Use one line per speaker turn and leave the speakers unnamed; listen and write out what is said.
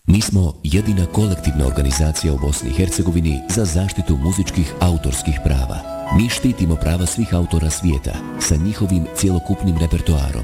Mi smo jedina kolektivna organizacija u Bosni i Hercegovini za zaštitu muzičkih autorskih prava. Mi štitimo prava svih autora svijeta sa njihovim cjelokupnim repertoarom.